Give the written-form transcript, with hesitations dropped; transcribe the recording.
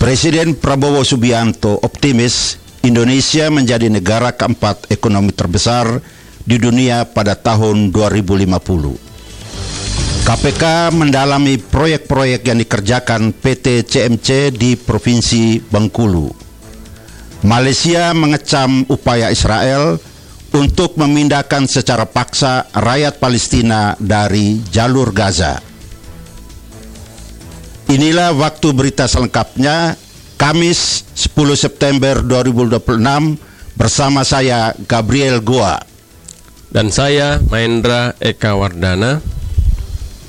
Presiden Prabowo Subianto optimis Indonesia menjadi negara keempat ekonomi terbesar di dunia pada tahun 2050. KPK mendalami proyek-proyek yang dikerjakan PT CMC di Provinsi Bengkulu. Malaysia mengecam upaya Israel untuk memindahkan secara paksa rakyat Palestina dari jalur Gaza. Inilah waktu berita selengkapnya, Kamis 10 September 2026 bersama saya Gabriel Goa. Dan saya Mahendra Eka Wardana.